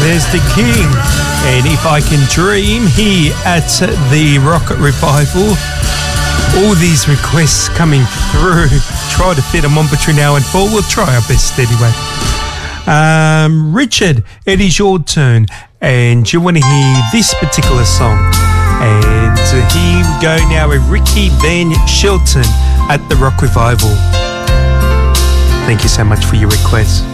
There's the King and If I Can Dream here at the Rocket Revival. All these requests coming through. Try to fit them on between now and 4. We'll try our best anyway. Richard, it is your turn. And you want to hear this particular song. And here we go now with Ricky Van Shelton at the Rock Revival. Thank you so much for your request.